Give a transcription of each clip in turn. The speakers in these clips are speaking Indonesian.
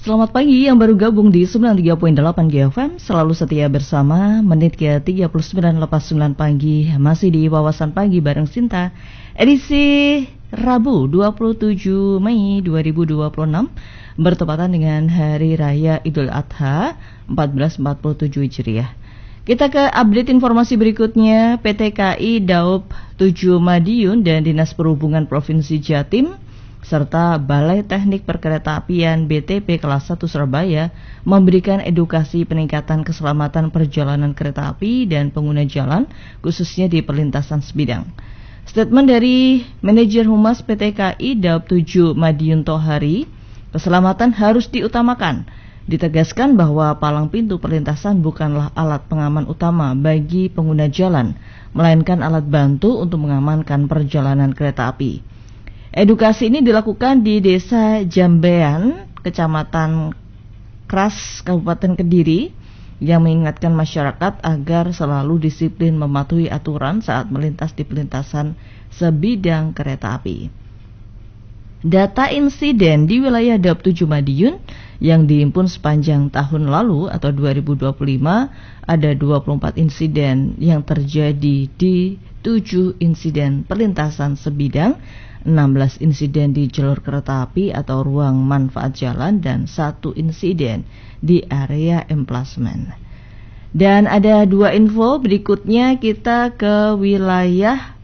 Selamat pagi yang baru gabung di 93.8 GFM. Selalu setia bersama menit ke 39 lepas 9 pagi. Masih di Wawasan Pagi bareng Sinta. Edisi Rabu 27 Mei 2026 bertepatan dengan Hari Raya Idul Adha 1447 Hijriah. Kita ke update informasi berikutnya. PT KAI Daob 7 Madiun dan Dinas Perhubungan Provinsi Jatim serta Balai Teknik Perkeretaapian BTP kelas 1 Surabaya memberikan edukasi peningkatan keselamatan perjalanan kereta api dan pengguna jalan khususnya di perlintasan sebidang. Statement dari Manajer Humas PT KAI Daob 7 Madiun Tohari, keselamatan harus diutamakan. Ditegaskan bahwa palang pintu perlintasan bukanlah alat pengaman utama bagi pengguna jalan, melainkan alat bantu untuk mengamankan perjalanan kereta api. Edukasi ini dilakukan di Desa Jambean, Kecamatan Kras, Kabupaten Kediri, yang mengingatkan masyarakat agar selalu disiplin mematuhi aturan saat melintas di perlintasan sebidang kereta api. Data insiden di wilayah Daob 7 Madiun yang dihimpun sepanjang tahun lalu atau 2025 ada 24 insiden yang terjadi di 7 insiden perlintasan sebidang, 16 insiden di jalur kereta api atau ruang manfaat jalan, dan 1 insiden di area emplasmen. Dan ada 2 info berikutnya, kita ke wilayah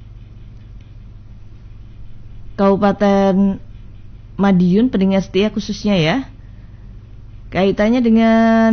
Kabupaten Madiun, pendengar setia khususnya ya, kaitannya dengan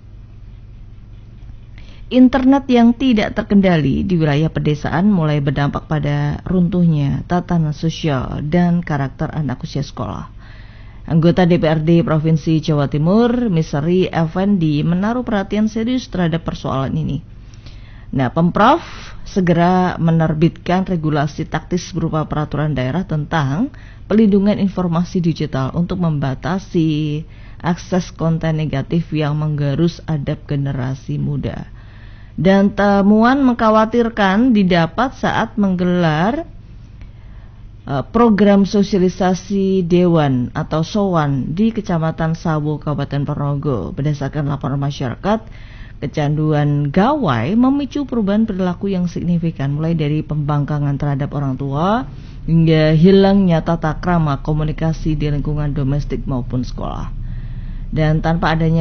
internet yang tidak terkendali di wilayah pedesaan mulai berdampak pada runtuhnya tatanan sosial dan karakter anak usia sekolah. Anggota DPRD Provinsi Jawa Timur, Misri Effendi, menaruh perhatian serius terhadap persoalan ini. Nah, Pemprov segera menerbitkan regulasi taktis berupa peraturan daerah tentang pelindungan informasi digital untuk membatasi akses konten negatif yang menggerus adab generasi muda. Dan temuan mengkhawatirkan didapat saat menggelar program sosialisasi Dewan atau Sowan di Kecamatan Sawo, Kabupaten Ponorogo. Berdasarkan laporan masyarakat, kecanduan gawai memicu perubahan perilaku yang signifikan, mulai dari pembangkangan terhadap orang tua hingga hilangnya tata krama komunikasi di lingkungan domestik maupun sekolah. Dan tanpa adanya